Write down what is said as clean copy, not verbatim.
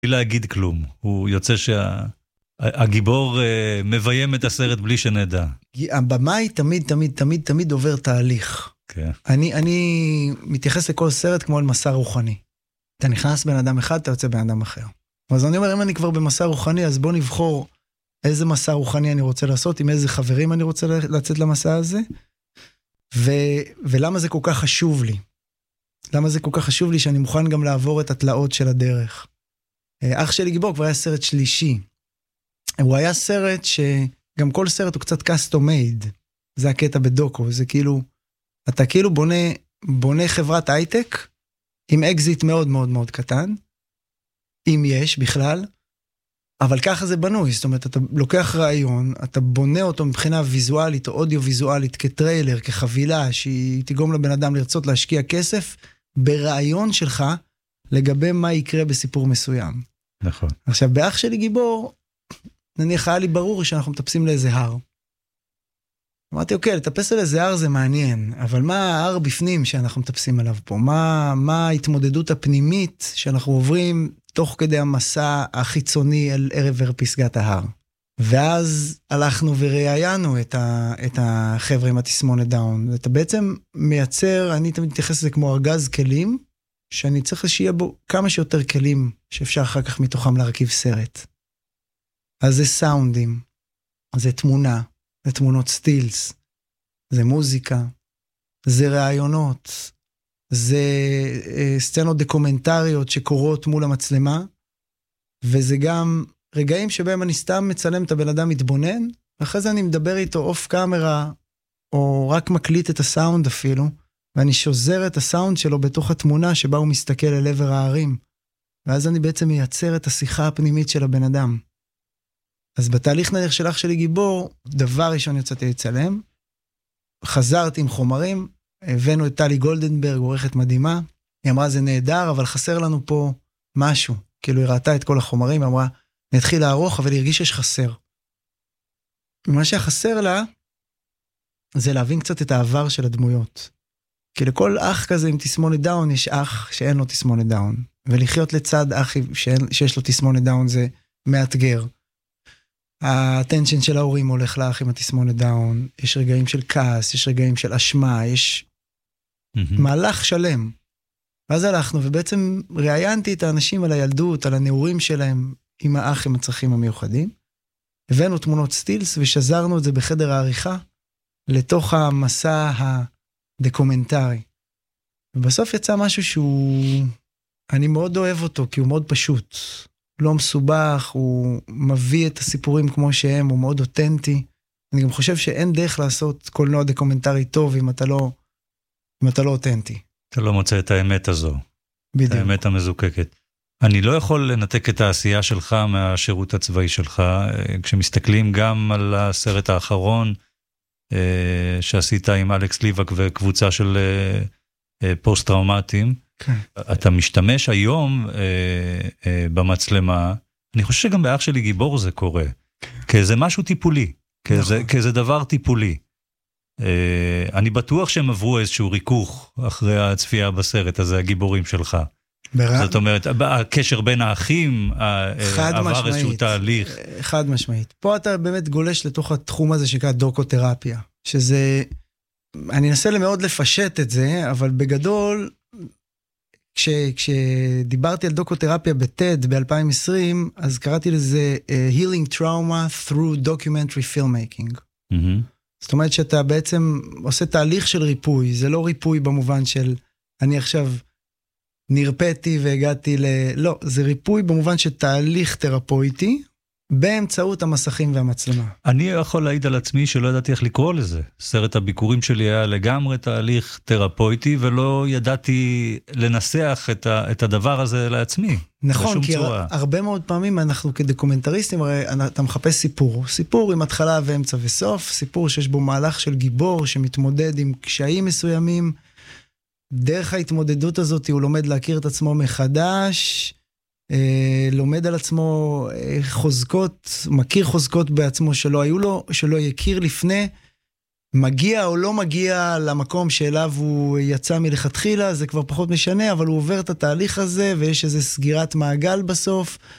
בלי להגיד כלום. הוא יוצא שהגיבור מביים את הסרט בלי שנדע. הבמאי תמיד עובר תהליך. כן. אני מתייחס לכל סרט כמו על מסע רוחני. אתה נכנס בן אדם אחד, אתה יוצא בן אדם אחר. אז אני אומר, אם אני כבר במסע רוחני, אז בוא נבחור איזה מסע רוחני אני רוצה לעשות, עם איזה חברים אני רוצה לצאת למסע הזה, ולמה זה כל כך חשוב לי. למה זה כל כך חשוב לי שאני מוכן גם לעבור את התלאות של הדרך. אח שלי גיבור כבר היה סרט שלישי. הוא היה סרט שגם כל סרט הוא קצת custom made. זה הקטע בדוקו, זה כאילו, אתה כאילו בונה חברת הייטק, עם אקזיט מאוד מאוד מאוד קטן, אם יש בכלל, אבל ככה זה בנוי, זאת אומרת, אתה לוקח רעיון, אתה בונה אותו מבחינה ויזואלית או אודיו-ויזואלית כטריילר, כחבילה, שהיא תגרום לבן אדם לרצות להשקיע כסף, ברעיון שלך, לגבי מה יקרה בסיפור מסוים. נכון. עכשיו, באח שלי גיבור, נניח היה לי ברור שאנחנו מטפסים לאיזה הר. אמרתי, אוקיי, לטפס על איזה הר זה מעניין, אבל מה ההר בפנים שאנחנו מטפסים עליו פה? מה ההתמודדות הפנימית שאנחנו עוברים תוך כדי המסע החיצוני אל עבר פסגת ההר? ואז הלכנו וראיינו את החבר'ה עם התסמונת דאון. אתה בעצם מייצר, אני תמיד מתייחס לזה כמו ארגז כלים, שאני צריך שיהיה בו כמה שיותר כלים שאפשר אחר כך מתוכם להרכיב סרט. אז זה סאונדים, זה תמונה, זה תמונות סטילס, זה מוזיקה, זה רעיונות, זה סצנות דוקומנטריות שקורות מול המצלמה, וזה גם רגעים שבהם אני סתם מצלם את הבן אדם מתבונן, ואחרי זה אני מדבר איתו אוף קאמרה, או רק מקליט את הסאונד אפילו, ואני שוזר את הסאונד שלו בתוך התמונה שבה הוא מסתכל אל עבר הערים, ואז אני בעצם מייצר את השיחה הפנימית של הבן אדם. אז בתהליך נניח של אח שלי גיבור, דבר ראשון יצאתי לצלם, חזרתי עם חומרים, הבאנו את טלי גולדנברג, עורכת מדהימה, היא אמרה זה נהדר, אבל חסר לנו פה משהו, כאילו היא ראתה את כל החומרים, היא אמרה, נתחיל לערוך, אבל היא הרגיש שיש חסר. ומה שחסר לה, זה להבין קצת את העבר של הדמויות. כי לכל אח כזה עם תסמונת דאון, יש אח שאין לו תסמונת דאון, ולחיות לצד אח שיש לו תסמונת דאון זה מאתגר. הטנשן של ההורים הולך לאח עם התסמונת דאון, יש רגעים של כעס, יש רגעים של אשמה, יש מהלך שלם. ואז הלכנו, ובעצם ראיינתי את האנשים על הילדות, על הנעורים שלהם, עם האח עם הצרכים המיוחדים. הבאנו תמונות סטילס, ושזרנו את זה בחדר העריכה, לתוך המסע הדוקומנטרי. ובסוף יצא משהו אני מאוד אוהב אותו, כי הוא מאוד פשוט. לא מסובך, הוא מביא את הסיפורים כמו שהם, הוא מאוד אותנטי. אני גם חושב שאין דרך לעשות קולנוע דוקומנטרי טוב אם אתה לא אותנטי. אתה לא מוצא את האמת הזו. בדיוק. את האמת המזוקקת. אני לא יכול לנתק את העשייה שלך מהשירות הצבאי שלך, כשמסתכלים גם על הסרט האחרון, שעשית עם אלכס ליבק וקבוצה של פוסט-טראומטיים, אתה משתמש היום במצלמה, אני חושב שגם באח שלי גיבור זה קורה, כאיזה משהו טיפולי, כאיזה דבר טיפולי. אני בטוח שהם עברו איזשהו ריכוך אחרי הצפייה בסרט הזה, הגיבורים שלך. זאת אומרת, הקשר בין האחים עבר איזשהו תהליך. חד משמעית. פה אתה באמת גולש לתוך התחום הזה שנקרא דוקותרפיה, שזה, אני אנסה מאוד לפשט את זה, אבל בגדול, כשדיברתי על דוקותרפיה בטד ב-2020, אז קראתי לזה Healing Trauma through Documentary Filmmaking. זאת אומרת שאתה בעצם עושה תהליך של ריפוי, זה לא ריפוי במובן של אני עכשיו נרפאתי והגעתי לא, זה ריפוי במובן של תהליך תרפויטי, באמצעות המסכים והמצלמה. אני יכול להעיד על עצמי שלא ידעתי איך לקרוא לזה. סרט הביקורים שלי היה לגמרי תהליך תרפויטי, ולא ידעתי לנסח את הדבר הזה לעצמי. נכון, כי הרבה מאוד פעמים אנחנו כדוקומנטריסטים, הרי אתה מחפש סיפור עם התחלה ואמצע וסוף, סיפור שיש בו מהלך של גיבור שמתמודד עם קשיים מסוימים, דרך ההתמודדות הזאת הוא לומד להכיר את עצמו מחדש, לומד על עצמו חוזקות, מכיר חוזקות בעצמו שלא היו לו, שלא יכיר לפני, מגיע או לא מגיע למקום שאליו הוא יצא מלכתחילה, זה כבר פחות משנה, אבל הוא עובר את התהליך הזה, ויש איזו סגירת מעגל בסוף,